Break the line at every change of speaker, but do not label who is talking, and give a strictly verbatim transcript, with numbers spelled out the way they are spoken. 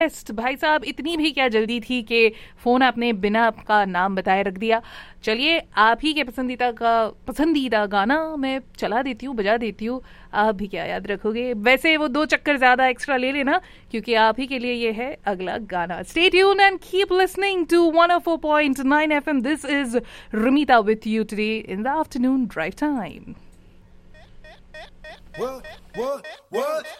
Best भाई साहब, इतनी भी क्या जल्दी थी कि फोन आपने बिना आपका नाम बताए रख दिया। चलिए, आप ही के पसंदीदा का पसंदीदा गाना मैं चला देती हूँ, बजा देती हूँ। आप भी क्या याद रखोगे, वैसे वो दो चक्कर ज्यादा एक्स्ट्रा ले लेना, क्योंकि आप ही के लिए ये है अगला गाना। Stay tune and keep listening to one O four point nine F M. This is रुमिता with you today in the afternoon drive time.
What, what, what,